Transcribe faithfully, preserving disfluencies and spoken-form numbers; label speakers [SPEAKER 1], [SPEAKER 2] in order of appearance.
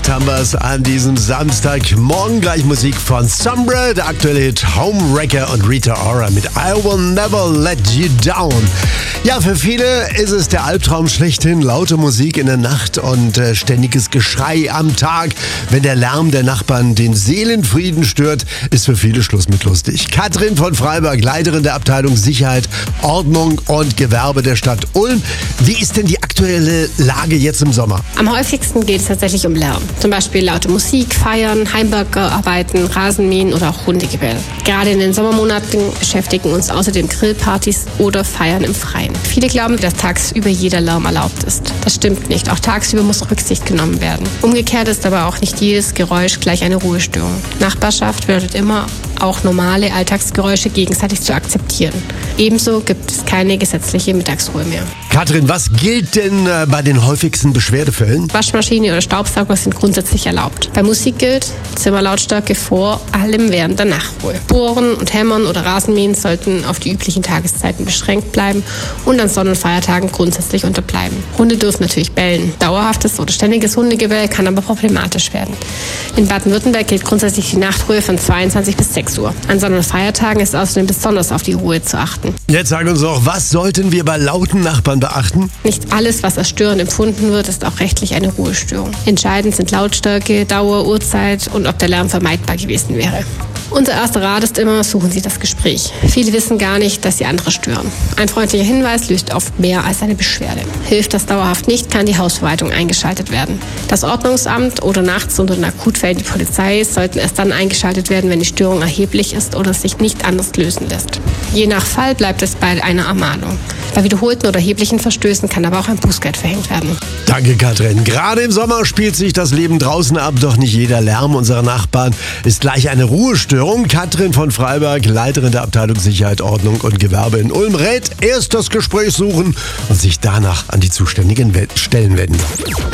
[SPEAKER 1] Jetzt haben wir es an diesem Samstag. Morgen gleich Musik von Sombra, der aktuelle Hit Homewrecker und Rita Ora mit I Will Never Let You Down. Ja, für viele ist es der Albtraum schlechthin. Laute Musik in der Nacht und äh, ständiges Geschrei am Tag. Wenn der Lärm der Nachbarn den Seelenfrieden stört, ist für viele Schluss mit lustig. Katrin von Freiberg, Leiterin der Abteilung Sicherheit, Ordnung und Gewerbe der Stadt Ulm. Wie ist denn die aktuelle Lage jetzt im Sommer?
[SPEAKER 2] Am häufigsten geht es tatsächlich um Lärm. Zum Beispiel laute Musik, Feiern, Heimwerkerarbeiten, Rasenmähen oder auch Hundegebell. Gerade in den Sommermonaten beschäftigen uns außerdem Grillpartys oder Feiern im Freien. Viele glauben, dass tagsüber jeder Lärm erlaubt ist. Das stimmt nicht. Auch tagsüber muss Rücksicht genommen werden. Umgekehrt ist aber auch nicht jedes Geräusch gleich eine Ruhestörung. Nachbarschaft bedeutet immer, auch normale Alltagsgeräusche gegenseitig zu akzeptieren. Ebenso gibt es keine gesetzliche Mittagsruhe mehr.
[SPEAKER 1] Katrin, was gilt denn äh, bei den häufigsten Beschwerdefällen?
[SPEAKER 2] Waschmaschine oder Staubsauger sind grundsätzlich erlaubt. Bei Musik gilt Zimmerlautstärke vor allem während der Nachtruhe. Bohren und Hämmern oder Rasenmähen sollten auf die üblichen Tageszeiten beschränkt bleiben und an Sonn- und Feiertagen grundsätzlich unterbleiben. Hunde dürfen natürlich bellen. Dauerhaftes oder ständiges Hundegebell kann aber problematisch werden. In Baden-Württemberg gilt grundsätzlich die Nachtruhe von zweiundzwanzig bis sechs Uhr. An Sonn- und Feiertagen ist außerdem besonders auf die Ruhe zu achten.
[SPEAKER 1] Jetzt sag uns doch, was sollten wir bei lauten Nachbarn beachten?
[SPEAKER 2] Nicht alles, was als störend empfunden wird, ist auch rechtlich eine Ruhestörung. Entscheidend sind Lautstärke, Dauer, Uhrzeit und ob der Lärm vermeidbar gewesen wäre. Unser erster Rat ist immer, suchen Sie das Gespräch. Viele wissen gar nicht, dass sie andere stören. Ein freundlicher Hinweis löst oft mehr als eine Beschwerde. Hilft das dauerhaft nicht, kann die Hausverwaltung eingeschaltet werden. Das Ordnungsamt oder nachts unter den Akutfällen die Polizei sollten erst dann eingeschaltet werden, wenn die Störung erheblich ist oder sich nicht anders lösen lässt. Je nach Fall bleibt es bei einer Ermahnung. Bei wiederholten oder erheblichen Verstößen kann aber auch ein Bußgeld verhängt werden.
[SPEAKER 1] Danke, Katrin. Gerade im Sommer spielt sich das Leben draußen ab, doch nicht jeder Lärm unserer Nachbarn ist gleich eine Ruhestörung. Katrin von Freiberg, Leiterin der Abteilung Sicherheit, Ordnung und Gewerbe in Ulm, rät, erst das Gespräch suchen und sich danach an die zuständigen Stellen wenden.